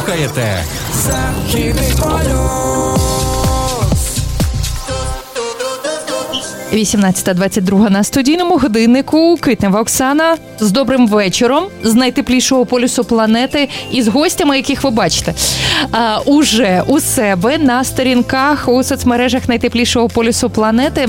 слухаєте Західний полюс. 18:22 на студійному годиннику. Китнева Оксана з добрим вечором з найтеплішого полюсу планети і з гостями, яких ви бачите уже у себе на сторінках у соцмережах найтеплішого полюсу планети.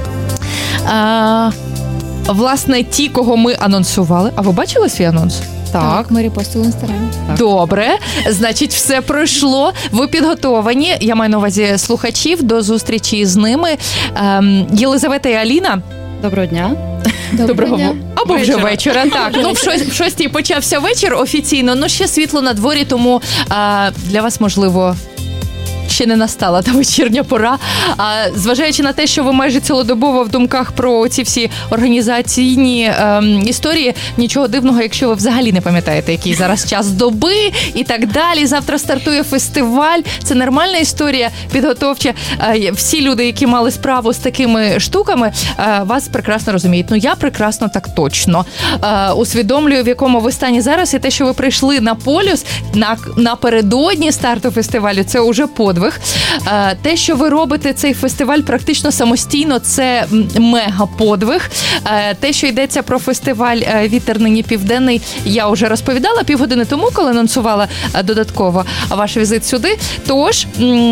Власне, ті, кого ми анонсували. А ви бачили свій анонс? Так, ми репостили в Інстаграмі. Добре, значить, все пройшло. Ви підготовані, я маю на увазі слухачів, до зустрічі з ними. Єлизавета і Аліна. Доброго дня. Доброго дня. Або вже вечора. Так, ну в 6:00 почався вечір офіційно, але ще світло на дворі, тому для вас, можливо, ще не настала та вечірня пора. Зважаючи на те, що ви майже цілодобово в думках про ці всі організаційні історії, нічого дивного, якщо ви взагалі не пам'ятаєте, який зараз час доби і так далі. Завтра стартує фестиваль. Це нормальна історія, підготовча. Всі люди, які мали справу з такими штуками, вас прекрасно розуміють. Ну, я прекрасно так точно усвідомлюю, в якому ви стані зараз, і те, що ви прийшли на полюс напередодні старту фестивалю, це уже подвиг. Те, що ви робите цей фестиваль практично самостійно, це мега-подвиг. Те, що йдеться про фестиваль «Вітер нині південний», я вже розповідала півгодини тому, коли анонсувала додатково ваш візит сюди. Тож,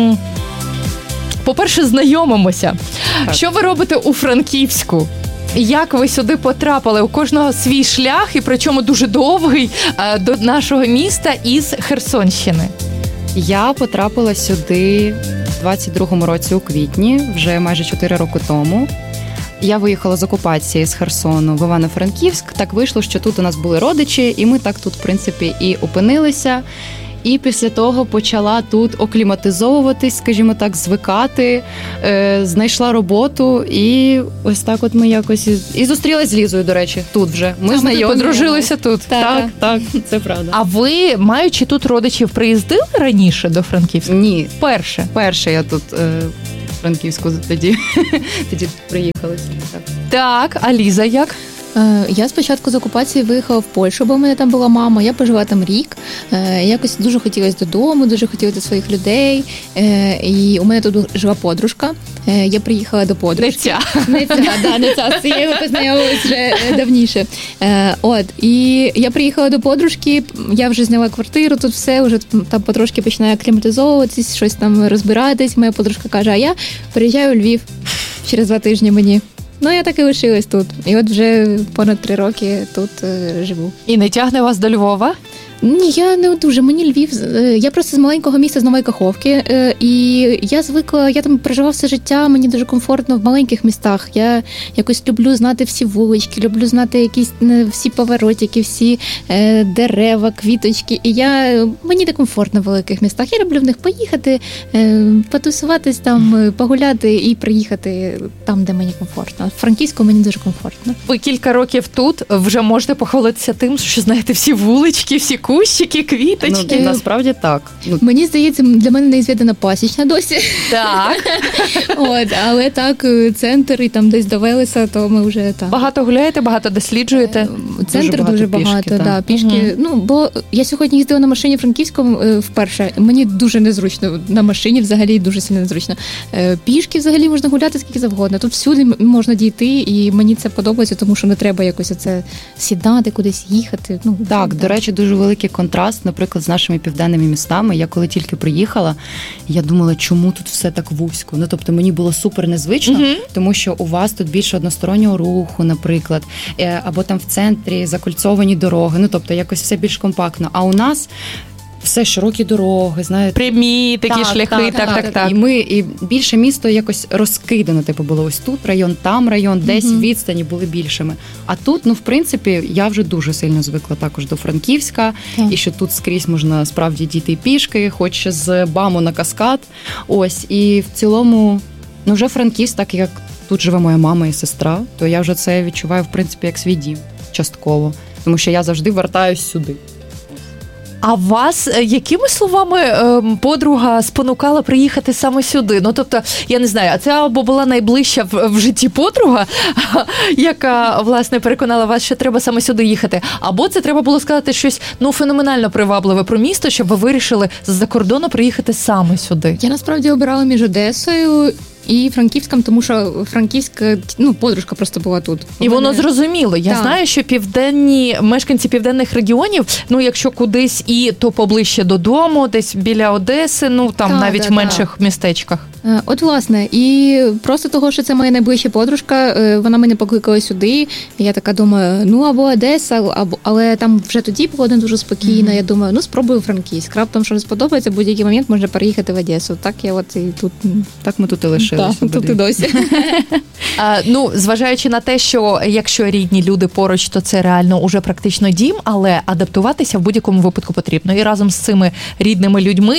по-перше, знайомимося. Так. Що ви робите у Франківську? Як ви сюди потрапили? У кожного свій шлях, і причому дуже довгий, до нашого міста із Херсонщини. Я потрапила сюди в 22-му році у квітні, вже майже 4 роки тому. Я виїхала з окупації з Херсону в Івано-Франківськ. Так вийшло, що тут у нас були родичі, і ми так тут, в принципі, і опинилися. І після того почала тут окліматизовуватись, скажімо так, звикати, знайшла роботу, і ось так от ми якось і зустрілась з Лізою, до речі, тут вже. Ми знайомі. Подружилися тут. Так, це правда. А ви, маючи тут родичів, приїздили раніше до Франківська? Ні. Перше я тут в Франківську тоді приїхала. Так, а Ліза як? Я спочатку з окупації виїхала в Польщу, бо в мене там була мама, я пожила там рік. Якось дуже хотілося додому, дуже хотілося своїх людей. І у мене тут жила подружка. Я приїхала до подружки. Не ця. Я його познайомилась вже давніше. І я приїхала до подружки, я вже зняла квартиру, тут все, вже там потрошки починає акліматизовуватись, щось там розбиратись. Моя подружка каже, а я переїжджаю у Львів через 2 тижні мені. Ну, я так і лишилась тут. І от вже понад 3 роки тут живу. І не тягне вас до Львова? Ні, я не дуже. Мені Львів... Я просто з маленького міста, з Нової Каховки. І я звикла, я там проживала все життя, мені дуже комфортно в маленьких містах. Я якось люблю знати всі вулички, люблю знати якісь всі поворотики, всі дерева, квіточки. І мені не комфортно в великих містах. Я люблю в них поїхати, потусуватись там, погуляти і приїхати там, де мені комфортно. В Франківську мені дуже комфортно. Ви кілька років тут, вже можете похвалитися тим, що знаєте всі вулички, всі кущики, квіточки. Ну, насправді так. Мені здається, для мене неізвідана Пасічна досі. Так. Але так, центр і там десь до Велеса, то ми вже так. Багато гуляєте, багато досліджуєте? Центр дуже багато, пішки. Ну, бо я сьогодні їздила на машині Франківському вперше. Мені дуже незручно. На машині взагалі дуже сильно незручно. Пішки взагалі можна гуляти скільки завгодно. Тут всюди можна дійти, і мені це подобається, тому що не треба якось оце сідати, кудись їхати. Ну, так, до речі, дуже великий контраст, наприклад, з нашими південними містами. Я коли тільки приїхала, я думала, чому тут все так вузько. Ну, тобто, мені було супер незвично, тому що у вас тут більше одностороннього руху, наприклад, або там в центрі закольцовані дороги. Ну, тобто, якось все більш компактно. А у нас все широкі дороги, знаєте. Прямі такі шляхи, так. І більше місто якось розкидано, типу, було ось тут район, там район, десь відстані були більшими. А тут, ну, в принципі, я вже дуже сильно звикла також до Франківська, і що тут скрізь можна справді дійти пішки, хоч з БАМу на Каскад. Ось, і в цілому, ну, вже Франківськ, так як тут живе моя мама і сестра, то я вже це відчуваю, в принципі, як свій дім, частково. Тому що я завжди вертаюсь сюди. А вас якими словами подруга спонукала приїхати саме сюди? Ну, тобто, я не знаю, а це або була найближча в житті подруга, яка, власне, переконала вас, що треба саме сюди їхати, або це треба було сказати щось, ну, феноменально привабливе про місто, щоб ви вирішили з-за кордону приїхати саме сюди? Я насправді обирала між Одесою і Франківськом, тому що Франківськ, ну, подружка просто була тут. І воно зрозуміло. Я знаю, що мешканці південних регіонів, ну, якщо кудись то поближче додому, десь біля Одеси, ну, там навіть в менших містечках. От, власне, і просто того, що це моя найближча подружка, вона мене покликала сюди, і я така думаю, ну, або Одеса, але там вже тоді погода дуже спокійна, я думаю, ну, спробую Франківськ. Раптом, що не сподобається, в будь-який момент можна переїхати в Одесу. Так я от і тут... Так ми тут і лишилися. Так, тут і досі. Ну, зважаючи на те, що якщо рідні люди поруч, то це реально уже практично дім, але адаптуватися в будь-якому випадку потрібно. І разом з цими рідними людьми,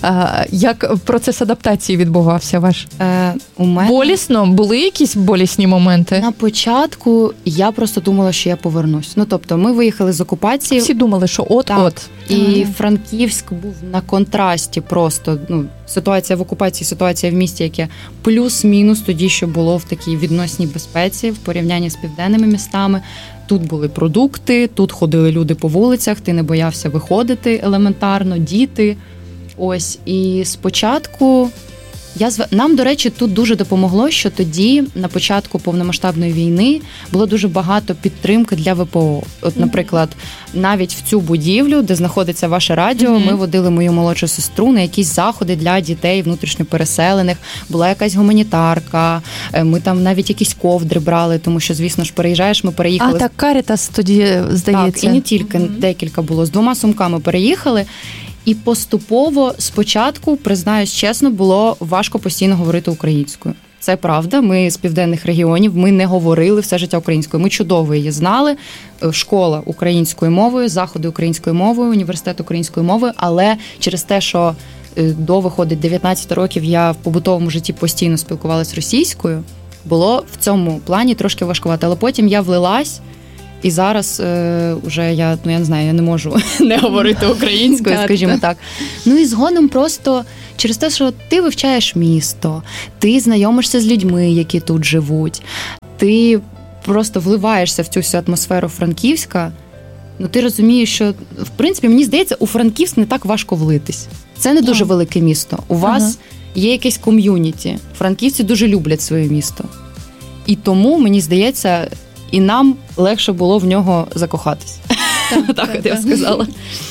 як процес адаптації відбувався ваш? У мене... Болісно? Були якісь болісні моменти? На початку я просто думала, що я повернусь. Ну, тобто, ми виїхали з окупації. Всі думали, що от-от. І Франківськ був на контрасті просто, ну, ситуація в окупації, ситуація в місті, яке плюс-мінус тоді, що було в такій відносній безпеці в порівнянні з південними містами. Тут були продукти, тут ходили люди по вулицях, ти не боявся виходити елементарно, діти. Ось, і спочатку... Нам, до речі, тут дуже допомогло, що тоді, на початку повномасштабної війни, було дуже багато підтримки для ВПО. От, наприклад, навіть в цю будівлю, де знаходиться ваше радіо, ми водили мою молодшу сестру на якісь заходи для дітей внутрішньопереселених. Була якась гуманітарка, ми там навіть якісь ковдри брали, тому що, звісно ж, переїжджаєш, ми переїхали. А, так, Карітас тоді, здається. Так, і не тільки, декілька було. З 2 сумками переїхали. І поступово, спочатку, признаюсь чесно, було важко постійно говорити українською. Це правда, ми з південних регіонів, ми не говорили все життя українською. Ми чудово її знали, школа українською мовою, заходи українською мовою, університет українською мовою, але через те, що виходить 19 років, я в побутовому житті постійно спілкувалась російською, було в цьому плані трошки важкувато. Але потім я влилась, і зараз вже я не знаю, я не можу не говорити українською, скажімо так. Ну і згодом просто через те, що ти вивчаєш місто, ти знайомишся з людьми, які тут живуть, ти просто вливаєшся в цю всю атмосферу Франківська, ну ти розумієш, що, в принципі, мені здається, у Франківськ не так важко влитись. Це не дуже велике місто. У вас є якесь ком'юніті. Франківці дуже люблять своє місто. І тому, мені здається, і нам легше було в нього закохатись. Так от я сказала.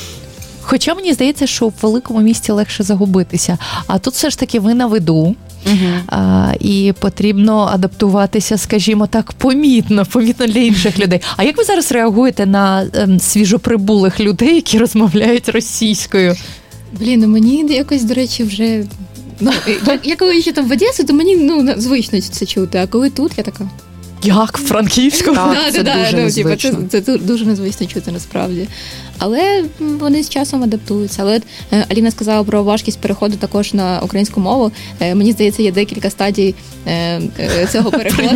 Хоча мені здається, що в великому місті легше загубитися. А тут все ж таки ви на виду. І потрібно адаптуватися, скажімо так, помітно для інших людей. А як ви зараз реагуєте на свіжоприбулих людей, які розмовляють російською? Блін, мені якось, до речі, вже... Я коли ще там в Одесі, то мені звично це чути, а коли тут, я така... Як? Франківську? Це дуже незвично. Це дуже незвично чути, насправді. Але вони з часом адаптуються. Але Аліна сказала про важкість переходу також на українську мову. Мені здається, є декілька стадій цього переходу.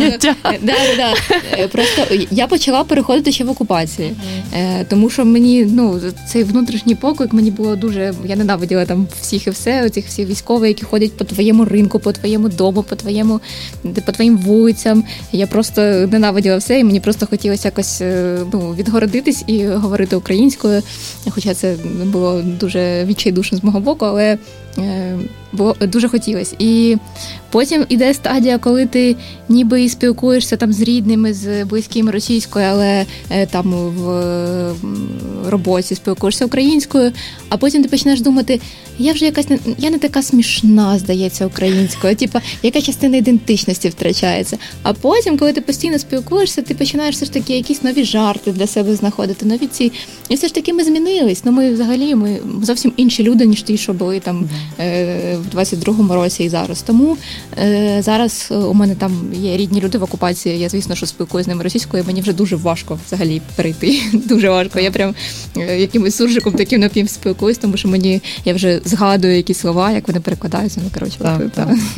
Просто я почала переходити ще в окупації. Тому що мені, цей внутрішній поклик мені було дуже... Я ненавиділа там всіх і все, оцих всі військові, які ходять по твоєму ринку, по твоєму дому, по твоїм вулицям. Я просто ненавиділа все, і мені просто хотілося якось відгородитись і говорити українською. Хоча це було дуже відчайдушно з мого боку, але було дуже хотілося. І потім іде стадія, коли ти ніби і спілкуєшся там з рідними, з близькими російською, але там в роботі спілкуєшся українською, а потім ти починаєш думати, я не така смішна, здається, українською, яка частина ідентичності втрачається. А потім, коли ти постійно спілкуєшся, ти починаєш все ж таки якісь нові жарти для себе знаходити, нові ці. І все ж таки ми змінились. Ми зовсім інші люди, ніж ті, що були там в 22-му році і зараз. Тому зараз у мене там є рідні люди в окупації, я, звісно, що спілкуюся з ними російською, мені вже дуже важко взагалі перейти. Дуже важко. Я прям якимось суржиком таким напів спілкуюсь, тому що я вже згадую якісь слова, як вони перекладаються. Так.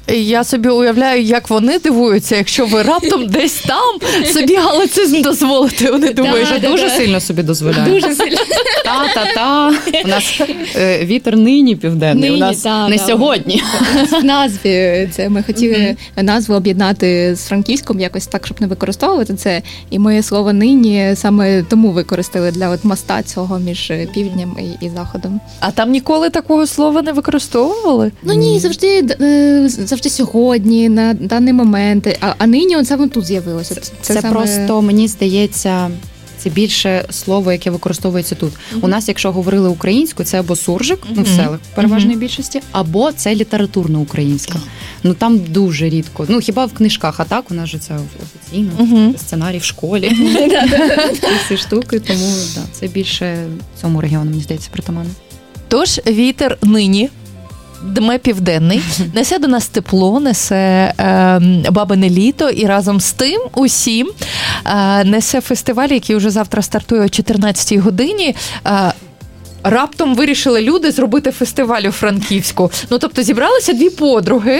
Я собі уявляю, як вони дивуються, якщо ви раптом десь там собі галицизм дозволите. Вони думають, Ми дуже сильно собі дозволяємо. Дуже сильно. Та-та-та. У нас вітер нині південний, у нас не сьогодні. В назві це ми хотіли назву об'єднати з франківськом якось так, щоб не використовувати це. І ми слово нині саме тому використали для от моста цього між півднем і заходом. А там ніколи такого слова не використовували? Ну ні, завжди сьогодні, на даний момент. А нині от саме тут з'явилося. Це саме... просто, мені здається, це більше слово, яке використовується тут. У нас, якщо говорили українською, це або суржик, в селах в переважній більшості, або це літературно українська. Ну там дуже рідко. Ну хіба в книжках, а так у нас же це офіційно, сценарій в школі. Ці штуки, тому це більше цьому регіону, мені здається, притаманно. Тож вітер нині дме південний, несе до нас тепло, несе бабине літо, і разом з тим усім несе фестиваль, який вже завтра стартує о 14-й годині. Раптом вирішили люди зробити фестиваль у Франківську. Ну, тобто зібралися дві подруги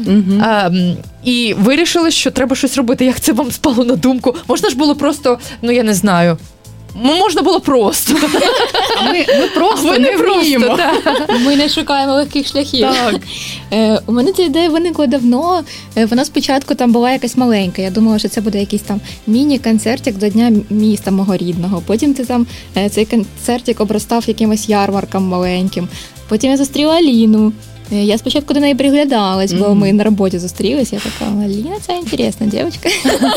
і вирішили, що треба щось робити. Як це вам спало на думку? Можна ж було просто, ну я не знаю, можна було просто. Ми просто не вміємо. Ми не шукаємо легких шляхів. Так. У мене ця ідея виникла давно. Вона спочатку там була якась маленька. Я думала, що це буде якийсь там міні-концертик до Дня міста мого рідного. Потім цей концертик обростав якимось ярмарком маленьким. Потім я зустріла Аліну. Я спочатку до неї приглядалась, бо ми на роботі зустрілись. Я така, Аліна, це інтересна дівчинка.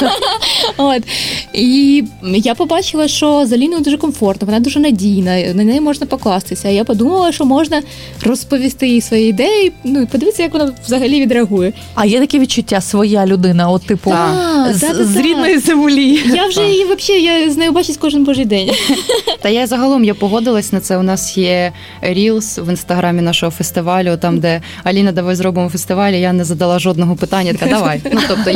От. І я побачила, що з Аліною дуже комфортно, вона дуже надійна, на неї можна покластися. Я подумала, що можна розповісти їй свої ідеї, ну і подивитися, як вона взагалі відреагує. А є таке відчуття, своя людина, от типу, з рідної землі. Я вже її, взагалі, я з нею бачусь кожен божий день. Та я загалом погодилась на це. У нас є рілс в інстаграмі нашого фестивалю, там, де Аліна, давай зробимо фестиваль, я не задала жодного питання, така давай. Ну, тобто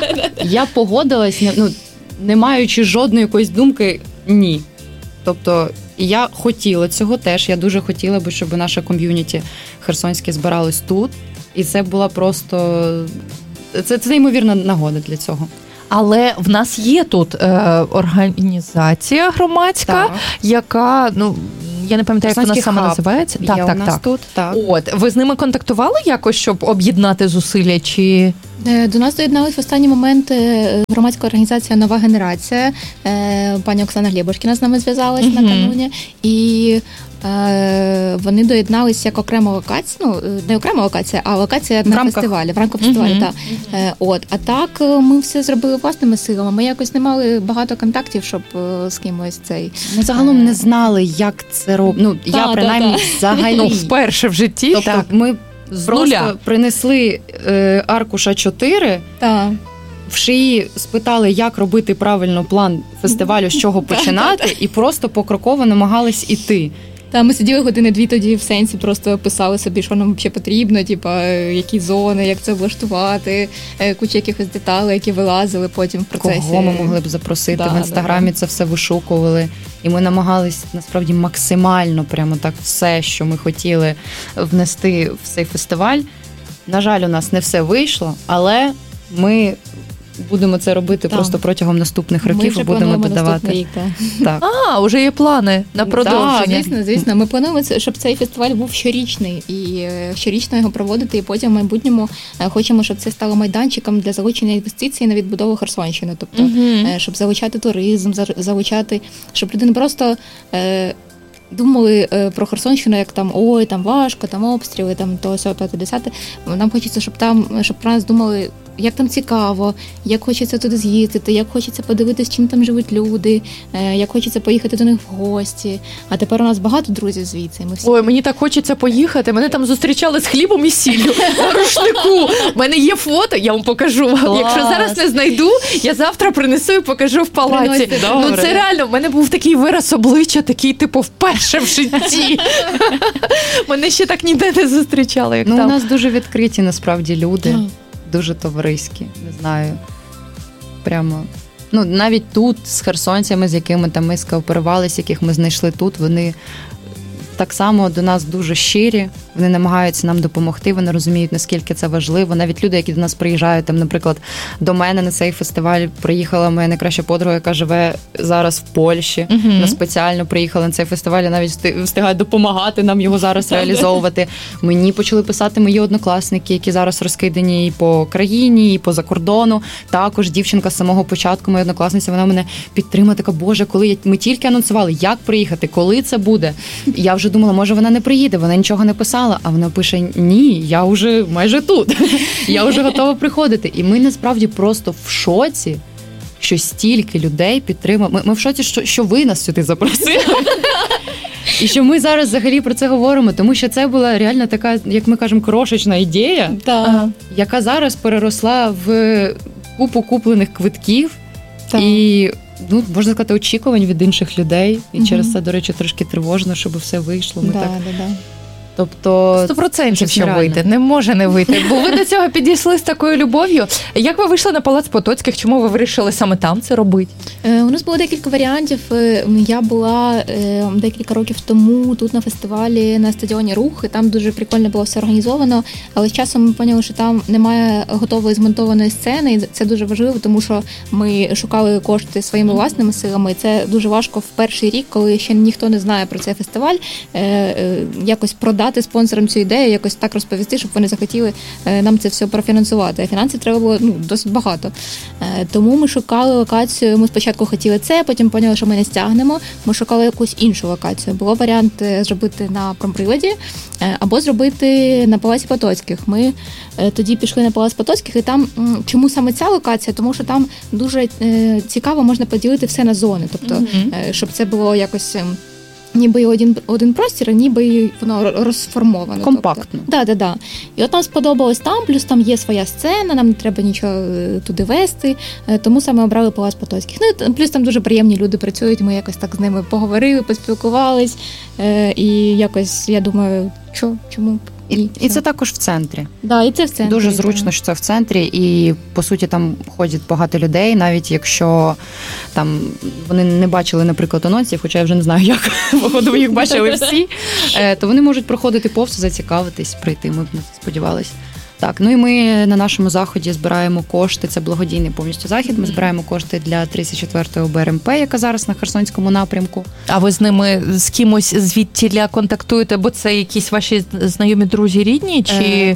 я погодилась, не маючи жодної якоїсь думки, ні. Тобто я хотіла цього теж, я дуже хотіла би, щоб наше ком'юніті херсонське збиралось тут, і це була просто, це неймовірна нагода для цього. Але в нас є тут організація громадська, яка, я не пам'ятаю, як вона саме називається. Так. Тут, так. От, ви з ними контактували якось, щоб об'єднати зусилля, чи... До нас доєдналась в останній момент громадська організація «Нова генерація». Пані Оксана Глєбушкіна з нами зв'язалась накануні. І вони доєдналися як окрема локація, не окрема локація, а локація на фестивалі, в рамках фестивалю. Так. А так ми все зробили власними силами. Ми якось не мали багато контактів, щоб з кимось цей... Ми загалом не знали, як це робити. Я принаймні взагалі. Вперше в житті. Тобто ми просто принесли аркуша 4, в шиї спитали, як робити правильно план фестивалю, з чого починати, і просто покроково намагались іти. Ми сиділи години 2 тоді в сенсі, просто писали собі, що нам взагалі потрібно, які зони, як це влаштувати, куча якихось деталей, які вилазили потім в процесі. Кого ми могли б запросити, в інстаграмі це все вишукували. І ми намагались, насправді, максимально прямо так все, що ми хотіли внести в цей фестиваль. На жаль, у нас не все вийшло, але ми будемо це робити просто протягом наступних років і будемо додавати. Рік, так. Уже є плани на продовження. Так, звісно. Ми плануємо, щоб цей фестиваль був щорічний, і щорічно його проводити, і потім в майбутньому хочемо, щоб це стало майданчиком для залучення інвестицій на відбудову Херсонщини. Тобто, щоб залучати туризм, щоб люди не просто... думали про Херсонщину, як там важко, там обстріли, там то, сьо, 5-10. Нам хочеться, щоб про нас думали, як там цікаво, як хочеться туди з'їздити, як хочеться подивитися, чим там живуть люди, як хочеться поїхати до них в гості. А тепер у нас багато друзів звідси. Мені так хочеться поїхати. Мене там зустрічали з хлібом і сіллю на рушнику. У мене є фото, я вам покажу. Якщо зараз не знайду, я завтра принесу і покажу в палаці. Це реально, в мене був такий вираз обличчя, такий, типу, вперше в житті. Мене ще так ніде не зустрічали, як там. У нас дуже відкриті, насправді, люди. Дуже товариські, не знаю, прямо, навіть тут з херсонцями, з якими там ми скооперувалися, яких ми знайшли тут, вони так само до нас дуже щирі, Вони намагаються нам допомогти, вони розуміють, наскільки це важливо. Навіть люди, які до нас приїжджають, там, наприклад, до мене на цей фестиваль приїхала моя найкраща подруга, яка живе зараз в Польщі. Вона спеціально приїхала на цей фестиваль, і навіть встигає допомагати нам його зараз реалізовувати. Мені почали писати мої однокласники, які зараз розкидані і по країні, і поза кордону. Також дівчинка з самого початку, моя однокласниця, вона мене підтримує, така, Боже, коли ми тільки анонсували, як приїхати, коли це буде. Я вже думала, може вона не приїде, вона нічого не писала, а вона пише, ні, я вже майже тут, я вже готова приходити. І ми насправді просто в шоці, що стільки людей підтримали. Ми в шоці, що ви нас сюди запросили. І що ми зараз взагалі про це говоримо, тому що це була реально така, як ми кажемо, крошечна ідея, яка зараз переросла в купу куплених квитків і, можна сказати, очікувань від інших людей. І через це, до речі, трошки тривожно, щоб все вийшло. Тобто 100% що вийде, не може не вийти. Бо ви до цього підійшли з такою любов'ю. Як ви вийшли на Палац Потоцьких? Чому ви вирішили саме там це робити? У нас було декілька варіантів. Я була декілька років тому тут на фестивалі на стадіоні Рух, і там дуже прикольно було все організовано, але з часом ми поняли, що там немає готової змонтованої сцени, і це дуже важливо, тому що ми шукали кошти своїми власними силами, і це дуже важко в перший рік, коли ще ніхто не знає про цей фестиваль, якось продати спонсорам цю ідею, якось так розповісти, щоб вони захотіли нам це все профінансувати. А фінансів треба було досить багато. Тому ми шукали локацію. Ми спочатку хотіли це, потім поняли, що ми не стягнемо. Ми шукали якусь іншу локацію. Було варіант зробити на промприводі або зробити на Палаці Потоцьких. Ми тоді пішли на Палац Потоцьких, і там, чому саме ця локація? Тому що там дуже цікаво можна поділити все на зони. Тобто, щоб це було якось ніби один простір, ніби воно розформовано. Компактно. Да. І от нам сподобалось там, плюс там є своя сцена, нам не треба нічого туди вести, тому саме обрали Палац Потоцьких. Ну, плюс там дуже приємні люди працюють, ми якось так з ними поговорили, поспілкувались, і якось, я думаю, чому? І це також в центрі. Да, і це в центрі. Дуже зручно, що це в центрі, і, по суті, там ходять багато людей, навіть якщо там вони не бачили, наприклад, анонсів, хоча я вже не знаю, як, походу, їх бачили всі, то вони можуть проходити повз, зацікавитись, прийти, ми б на це сподівалися. Так, ну і ми на нашому заході збираємо кошти, це благодійний повністю захід, ми збираємо кошти для 34-ї БРМП, яка зараз на Херсонському напрямку. А ви з ними, з кимось звідтіля контактуєте, бо це якісь ваші знайомі, друзі, рідні, чи...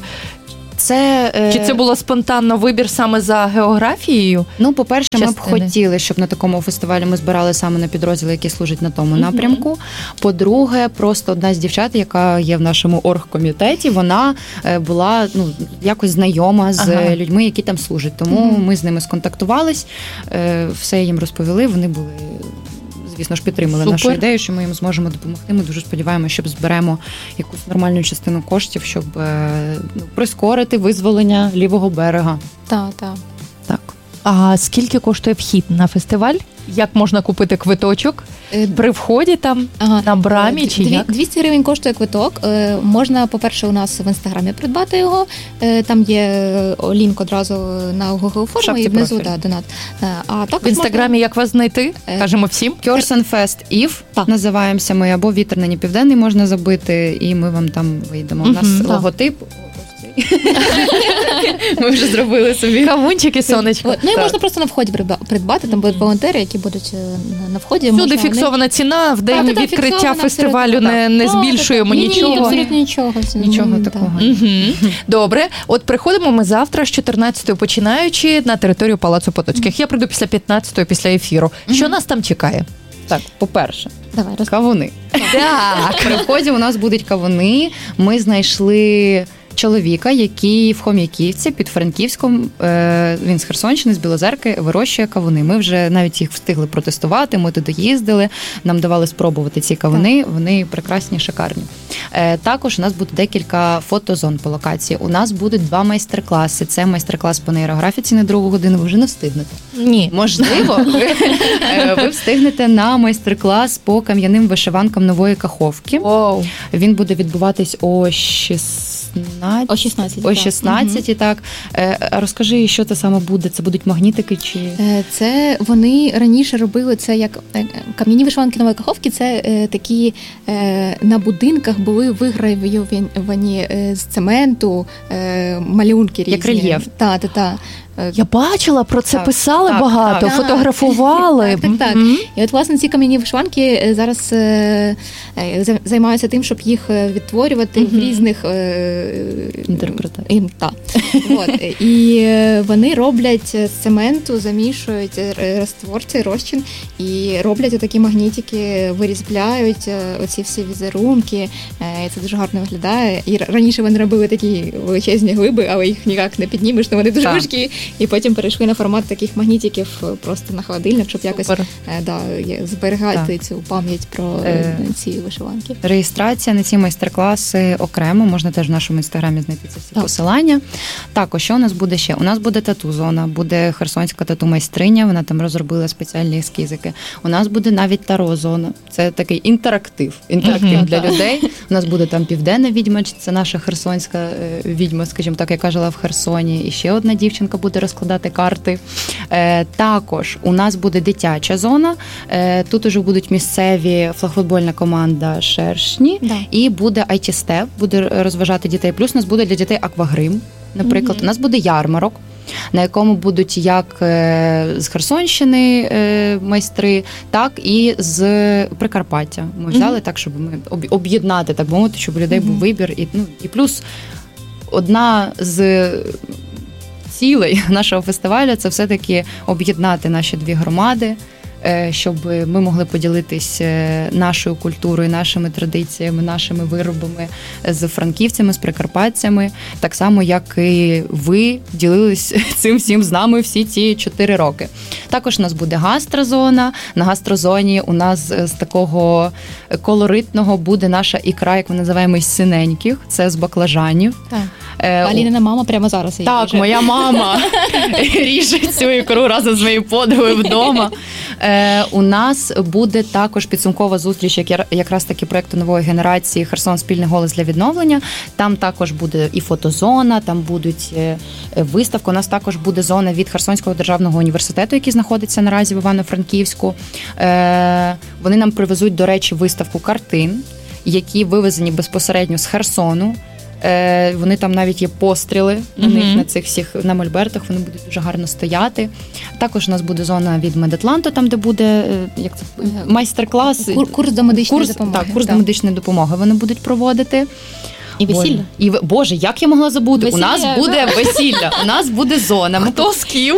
Чи це було спонтанно вибір саме за географією? Ну, по-перше, ми б хотіли, щоб на такому фестивалі ми збирали саме на підрозділи, які служать на тому напрямку. По-друге, просто одна з дівчат, яка є в нашому оргкомітеті, вона була якось знайома з людьми, які там служать. Тому ми з ними сконтактувались, все їм розповіли, вони були... Звісно ж, підтримали нашу ідею, що ми їм зможемо допомогти. Ми дуже сподіваємося, що зберемо якусь нормальну частину коштів, щоб прискорити визволення лівого берега. Так. А скільки коштує вхід на фестиваль? Як можна купити квиточок? При вході там, на брамі чи як? 200 гривень коштує квиток. Можна, по-перше, у нас в Інстаграмі придбати його. Там є лінк одразу на Google форму і внизу донат. А в Інстаграмі як вас знайти? Кажемо всім. Cursenfest Eve називаємося ми, або Вітер нині південний можна забити, і ми вам там вийдемо. У нас логотип. Ми вже зробили собі кавунчики, сонечко. Ну і можна просто на вході придбати, там будуть волонтери, які будуть на вході. Всюди фіксована ціна, в день відкриття фестивалю не збільшуємо нічого. Ні, абсолютно нічого. Нічого такого. Добре, от приходимо ми завтра з 14-ї починаючи на територію Палацу Потоцьких. Я прийду після 15-ї, після ефіру. Що нас там чекає? Так, по-перше, кавуни. Так. При вході у нас будуть кавуни. Ми знайшли чоловіка, який в Хом'яківці під Франківськом, він з Херсонщини, з Білозерки, вирощує кавуни. Ми вже навіть їх встигли протестувати, ми туди їздили, нам давали спробувати ці кавуни, вони прекрасні, шикарні. Також у нас буде декілька фотозон по локації. У нас будуть 2 майстер-класи. Це майстер-клас по нейрографіці на 2 годину, ви вже не встигнете. Ні. Можливо, ви встигнете на майстер-клас по кам'яним вишиванкам Нової Каховки. Wow. Він буде відбуватись о 6 16. О 16. О 16, так. Розкажи, що це саме буде? Це будуть магнітики чи... Це вони раніше робили це як кам'яні вишиванки Нової Каховки, це такі на будинках були вигравовані з цементу малюнки різні. Як рельєф. Так. Я бачила, про це Так, писали так, багато, так. фотографували. Так. І от, власне, ці кам'яні вишиванки зараз займаються тим, щоб їх відтворювати в різних Інтерпретаціях. І вони роблять з цементу, замішують розтворці, розчин, і роблять отакі магнітики, вирізбляють оці всі візерунки, і це дуже гарно виглядає. І раніше вони робили такі величезні глиби, але їх ніяк не піднімеш, тому вони дуже важкі. І потім перейшли на формат таких магнітиків просто на холодильник, щоб якось зберігати цю пам'ять про ці вишиванки. Реєстрація на ці майстер-класи окремо, можна теж в нашому інстаграмі знайти ці всі посилання. Також, що у нас буде ще? У нас буде тату-зона, буде херсонська тату-майстриня, вона там розробила спеціальні ескізики. У нас буде навіть таро-зона, це такий інтерактив для людей. У нас буде там південна відьма, це наша херсонська відьма, скажімо так, яка жила в Херсоні, і ще одна дівчинка буде розкладати карти. Також у нас буде дитяча зона, тут уже будуть місцеві флагфутбольна команда «Шершні», і буде IT-степ, буде розважати дітей. Плюс у нас буде для дітей аквагрим, наприклад. У нас буде ярмарок, на якому будуть як з Херсонщини майстри, так і з Прикарпаття. Ми взяли так, щоб ми об'єднати, так би мовити, щоб у людей був вибір. І плюс одна з цілей нашого фестивалю – це все-таки об'єднати наші дві громади, щоб ми могли поділитись нашою культурою, нашими традиціями, нашими виробами з франківцями, з прикарпатцями, так само, як і ви ділились цим всім з нами всі ці 4 роки. Також у нас буде гастрозона. На гастрозоні у нас з такого колоритного буде наша ікра, як ми називаємо, із синеньких, це з баклажанів. Так. Алінина мама прямо зараз її Так, ріже. моя мама ріже цю ікру разом з моєю подругою вдома. У нас буде також підсумкова зустріч якраз таки проєкту нової генерації «Херсон. Спільний голос для відновлення». Там також буде і фотозона, там будуть виставки. У нас також буде зона від Херсонського державного університету, який знаходиться наразі в Івано-Франківську. Вони нам привезуть, до речі, виставку картин, які вивезені безпосередньо з Херсону. Вони там навіть є постріли на них, на цих всіх на мольбертах, вони будуть дуже гарно стояти. Також у нас буде зона від Медатланту, там де буде майстер-клас. Курс до медичної допомоги. Так, курс до медичної допомоги вони будуть проводити. І весілля. Боже, як я могла забути? Весілля, у нас буде весілля, у нас буде зона. Хто з ким?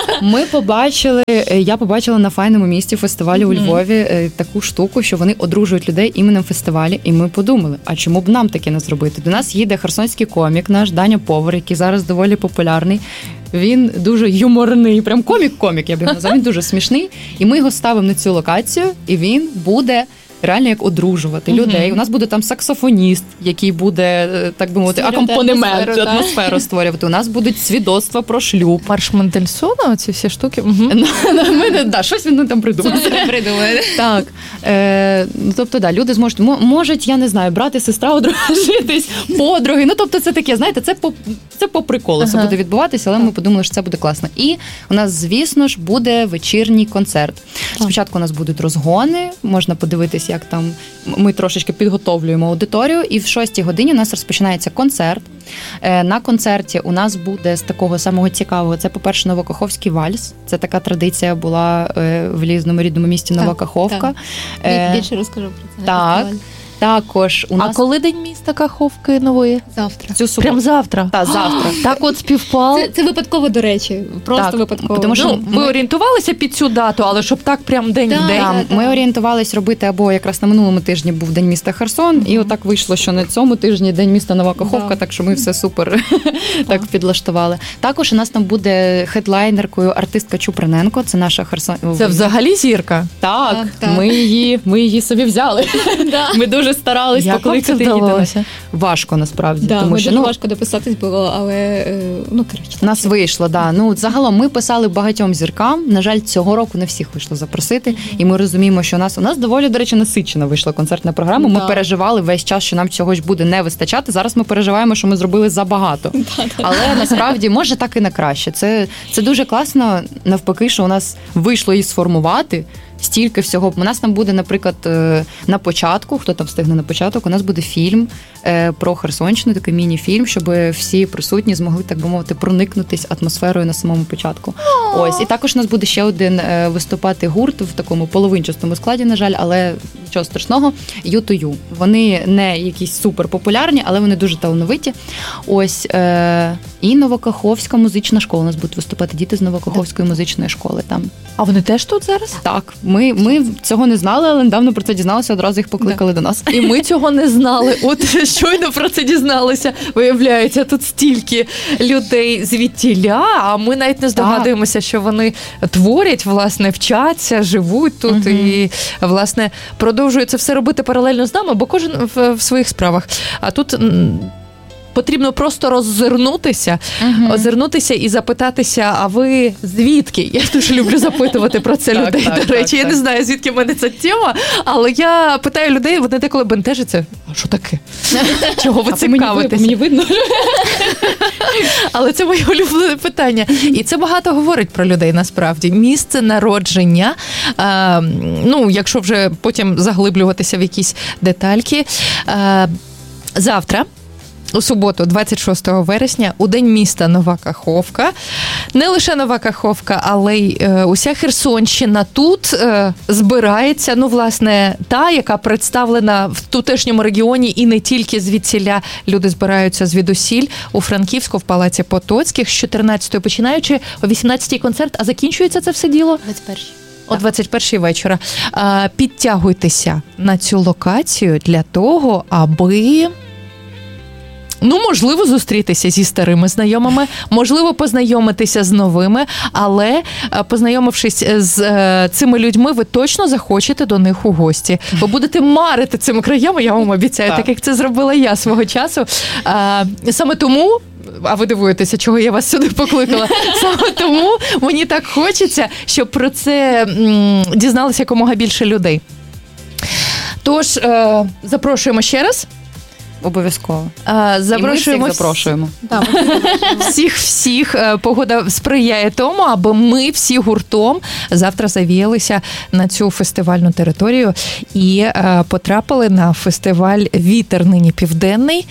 Я побачила на файному місці фестивалю у Львові таку штуку, що вони одружують людей іменем фестивалю, і ми подумали, а чому б нам таке не зробити? До нас їде херсонський комік, наш Даня Повар, який зараз доволі популярний. Він дуже юморний, прям комік-комік, я б його назвала, він дуже смішний. І ми його ставимо на цю локацію, і він буде реально як одружувати людей. У нас буде там саксофоніст, який буде, так би мовити, акомпанемент, атмосферу створювати. У нас будуть свідоцтва про шлюб. Марш Мендельсона, ці всі штуки. Щось він там придумав. Так. Тобто, люди можуть, я не знаю, брати, сестра, одружитись, подруги. Тобто це таке, знаєте, це по приколу це буде відбуватися, але ми подумали, що це буде класно. І у нас, звісно ж, буде вечірній концерт. Спочатку у нас будуть розгони, можна подивитися, як там ми трошечки підготовлюємо аудиторію, і в 6-й годині у нас розпочинається концерт. На концерті у нас буде з такого самого цікавого, це, по-перше, Новокаховський вальс. Це така традиція була в рідному місті Нова Каховка. Більше розкажу про це. Так. Також у нас... А коли День міста Каховки нової? Завтра. Прям завтра? Так, завтра. Так от співпало. Це випадково, до речі. Просто випадково. Тому що ми орієнтувалися під цю дату, але щоб так прям день в день. Ми орієнтувались робити, або якраз на минулому тижні був День міста Херсон, і отак вийшло, що на цьому тижні День міста Нова Каховка, так що ми все супер так підлаштували. Також у нас там буде хедлайнеркою артистка Чуприненко, це наша Херсон. Це взагалі зірка? Так. Ми її собі взяли. Ми дуже дуже старались покликати її до нас. Важко, насправді. Да, тому що, дуже важко дописатись було, але, коротше. Нас вийшло, да. Загалом ми писали багатьом зіркам. На жаль, цього року не всіх вийшло запросити. І ми розуміємо, що у нас доволі, до речі, насичена вийшла концертна програма. Ми переживали весь час, що нам чогось буде не вистачати. Зараз ми переживаємо, що ми зробили забагато. Але насправді, може, так і на краще. Це дуже класно, навпаки, що у нас вийшло її сформувати. Стільки всього. У нас там буде, наприклад, на початку, хто там встигне на початок, у нас буде фільм про Херсонщину, такий міні-фільм, щоб всі присутні змогли, так би мовити, проникнутись атмосферою на самому початку. Ось. І також у нас буде ще один виступати гурт в такому половинчастому складі, на жаль, але нічого страшного, U2U. Вони не якісь супер популярні, але вони дуже талановиті. Ось. І Новокаховська музична школа. У нас будуть виступати діти з Новокаховської музичної школи там. А вони теж тут зараз? Так. Ми цього не знали, але недавно про це дізналися, одразу їх покликали до нас. І ми цього не знали. От щойно про це дізналися. Виявляється, тут стільки людей звідтіля, а ми навіть не здогадуємося, що вони творять, власне, вчаться, живуть тут і, власне, продовжують це все робити паралельно з нами, бо кожен в своїх справах. А тут потрібно просто озирнутися і запитатися, а ви звідки? Я дуже люблю запитувати про це людей, до речі. Я не знаю, звідки в мене ця тема, але я питаю людей, вони деколи бентежаться. А що таке? Чого ви цікавитесь? Мені видно. Але це моє улюблене питання. І це багато говорить про людей, насправді. Місце народження, якщо вже потім заглиблюватися в якісь детальки. Завтра, у суботу, 26 вересня, у День міста Нова Каховка. Не лише Нова Каховка, але й уся Херсонщина тут збирається, власне, та, яка представлена в тутешньому регіоні, і не тільки звідсіля люди збираються звідусіль, у Франківську, в Палаці Потоцьких, з 14-ї починаючи, о 18-й концерт, а закінчується це все діло? 21-й. О 21-й вечора. Підтягуйтеся на цю локацію для того, аби... можливо, зустрітися зі старими знайомими, можливо, познайомитися з новими, але, познайомившись з цими людьми, ви точно захочете до них у гості. Ви будете марити цими краями, я вам обіцяю, так як це зробила я свого часу. Саме тому, а ви дивуєтеся, чого я вас сюди покликала, саме тому мені так хочеться, щоб про це дізналися якомога більше людей. Тож, запрошуємо ще раз. Обов'язково. Запрошуємо. І ми всіх запрошуємо. Всіх. Погода сприяє тому, аби ми всі гуртом завтра завіялися на цю фестивальну територію і потрапили на фестиваль «Вітер нині південний».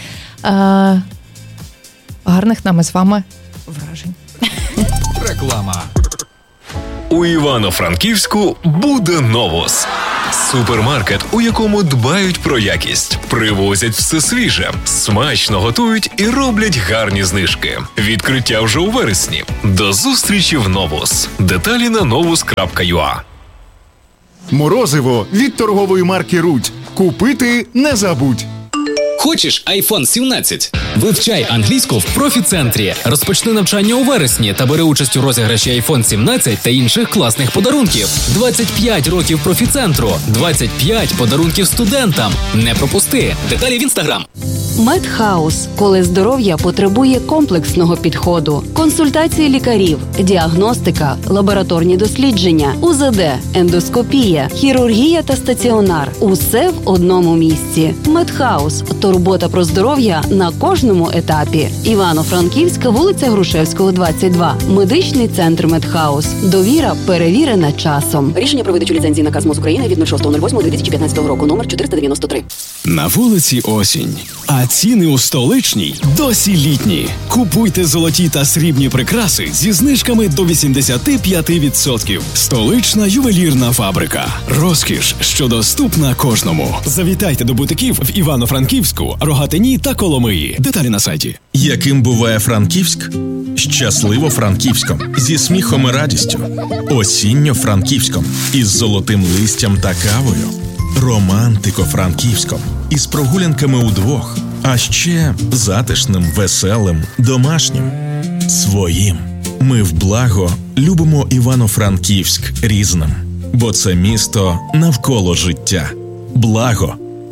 Гарних нам з вами вражень. Реклама. У Івано-Франківську буде «Новус». Супермаркет, у якому дбають про якість, привозять все свіже, смачно готують і роблять гарні знижки. Відкриття вже у вересні. До зустрічі в «Новус». Деталі на novus.ua. Морозиво від торгової марки «Рудь». Купити не забудь. Хочеш iPhone 17? Вивчай англійську в профі-центрі. Розпочни навчання у вересні та бери участь у розіграші iPhone 17 та інших класних подарунків. 25 років профі-центру. 25 подарунків студентам. Не пропусти. Деталі в Instagram. Медхаус, коли здоров'я потребує комплексного підходу. Консультації лікарів, діагностика, лабораторні дослідження, УЗД, ендоскопія, хірургія та стаціонар. Усе в одному місці. Медхаус. Турбота про здоров'я на кожному етапі. Івано-Франківська, вулиця Грушевського, 22. Медичний центр Медхаус. Довіра перевірена часом. Рішення про видачу ліцензії наказ МОЗ України від 06.08.2015 року, номер 493. На вулиці осінь, а ціни у столичній досі літні. Купуйте золоті та срібні прикраси зі знижками до 85%. Столична ювелірна фабрика. Розкіш, що доступна кожному. Завітайте до бутиків в Івано-Франківську, Рогатині та Коломиї. Деталі на сайті. Яким буває Франківськ? Щасливо Франківськом, зі сміхом і радістю. Осінньо-Франківськом, із золотим листям та кавою. Романтико-Франківськом, із прогулянками удвох, а ще затишним, веселим, домашнім, своїм. Ми вблаго любимо Івано-Франківськ різним, бо це місто навколо життя. Благо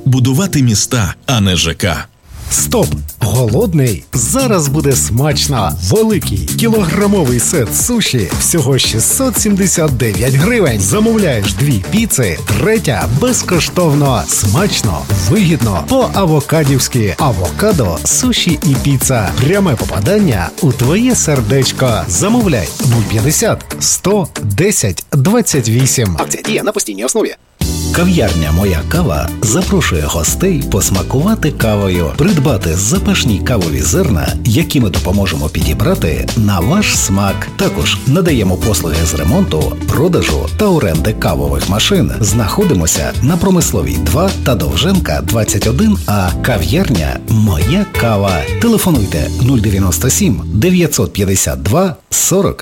будувати міста, а не ЖК. Стоп! Голодний? Зараз буде смачно! Великий кілограмовий сет суші всього 679 гривень. Замовляєш 2 піци, 3 безкоштовно. Смачно, вигідно, по-авокадівськи. Авокадо, суші і піца. Пряме попадання у твоє сердечко. Замовляй 050 100 10 28. Акція діє на постійній основі. Кав'ярня «Моя кава» запрошує гостей посмакувати кавою, придбати запашні кавові зерна, які ми допоможемо підібрати на ваш смак. Також надаємо послуги з ремонту, продажу та оренди кавових машин. Знаходимося на Промисловій 2 та Довженка 21А. Кав'ярня «Моя кава». Телефонуйте 097 952 40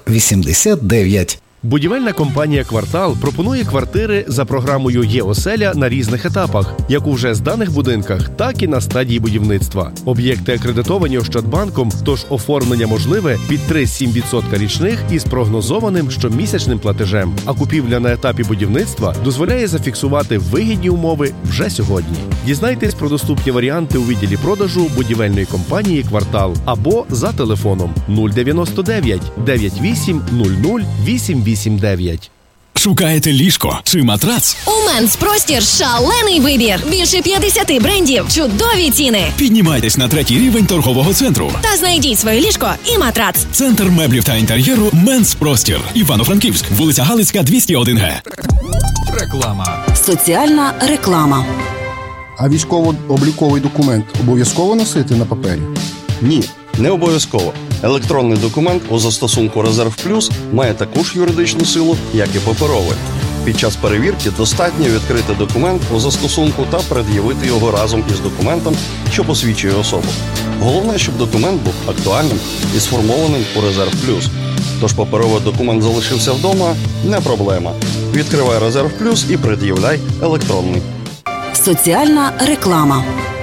89. Будівельна компанія «Квартал» пропонує квартири за програмою «Є-оселя» на різних етапах, як у вже зданих будинках, так і на стадії будівництва. Об'єкти акредитовані Ощадбанком, тож оформлення можливе під 3,7% річних із прогнозованим щомісячним платежем. А купівля на етапі будівництва дозволяє зафіксувати вигідні умови вже сьогодні. Дізнайтесь про доступні варіанти у відділі продажу будівельної компанії «Квартал» або за телефоном 099 98 00 88. Шукаєте ліжко чи матрац? У Менс-Простір шалений вибір. Більше 50 брендів, чудові ціни. Піднімайтесь на 3-й рівень торгового центру. Та знайдіть своє ліжко і матрац. Центр меблів та інтер'єру Менс-Простір. Івано-Франківськ, вулиця Галицька, 201Г. Реклама. Соціальна реклама. А військово-обліковий документ обов'язково носити на папері? Ні, не обов'язково. Електронний документ у застосунку «Резерв Плюс» має таку ж юридичну силу, як і паперовий. Під час перевірки достатньо відкрити документ у застосунку та пред'явити його разом із документом, що посвідчує особу. Головне, щоб документ був актуальним і сформованим у «Резерв Плюс». Тож паперовий документ залишився вдома – не проблема. Відкривай «Резерв Плюс» і пред'являй електронний. Соціальна реклама.